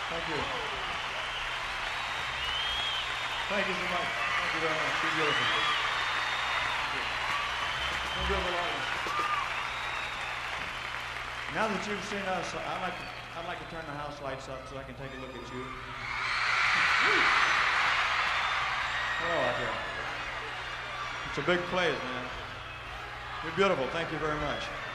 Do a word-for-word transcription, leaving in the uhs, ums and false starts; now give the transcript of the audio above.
Thank you. Thank you so much. Thank you very much. You're beautiful. You're beautiful audience. Now that you've seen us, I'd like to, I'd like to turn the house lights up so I can take a look at you. Hello out there. It's a big place, man. You're beautiful. Thank you very much.